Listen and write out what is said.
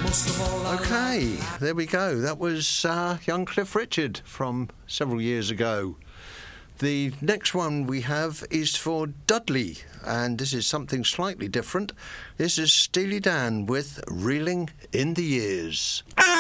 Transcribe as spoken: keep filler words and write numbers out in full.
Okay, there we go. That was uh, young Cliff Richard from several years ago. The next one we have is for Dudley, and this is something slightly different. This is Steely Dan with Reeling in the Years.